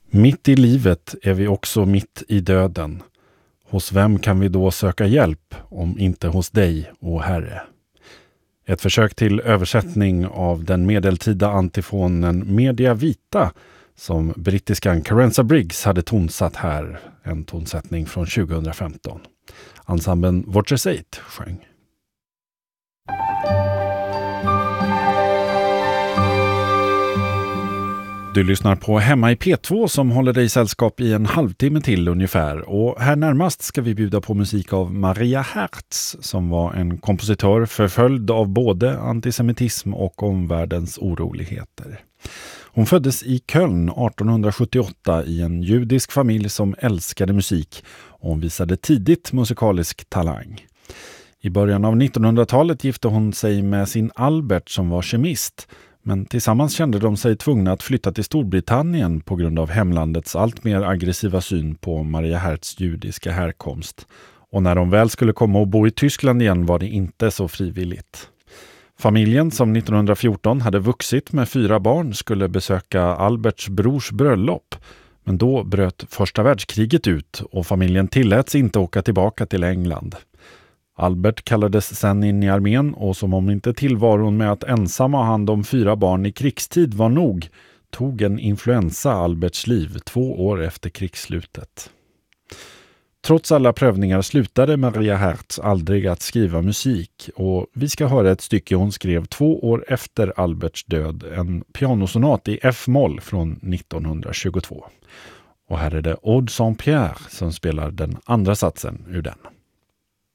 Mitt i livet är vi också mitt i döden. Hos vem kan vi då söka hjälp om inte hos dig, o Herre? Ett försök till översättning av den medeltida antifonen Media Vita som brittiskan Carenza Briggs hade tonsatt här, en tonsättning från 2015. Ensemblen Voces 8 sjöng. Du lyssnar på Hemma i P2 som håller dig sällskap i en halvtimme till ungefär. Och här närmast ska vi bjuda på musik av Maria Herz som var en kompositör förföljd av både antisemitism och omvärldens oroligheter. Hon föddes i Köln 1878 i en judisk familj som älskade musik och hon visade tidigt musikalisk talang. I början av 1900-talet gifte hon sig med sin Albert som var kemist. Men tillsammans kände de sig tvungna att flytta till Storbritannien på grund av hemlandets allt mer aggressiva syn på Maria Herz judiska härkomst. Och när de väl skulle komma och bo i Tyskland igen var det inte så frivilligt. Familjen som 1914 hade vuxit med 4 barn skulle besöka Alberts brors bröllop. Men då bröt första världskriget ut och familjen tilläts inte åka tillbaka till England. Albert kallades sen in i armén och som om inte tillvaron med att ensam ha hand om 4 barn i krigstid var nog, tog en influensa Alberts liv 2 år efter krigsslutet. Trots alla prövningar slutade Maria Herz aldrig att skriva musik och vi ska höra ett stycke hon skrev 2 år efter Alberts död, en pianosonat i F-moll från 1922. Och här är det Aude Saint-Pierre som spelar den andra satsen ur den.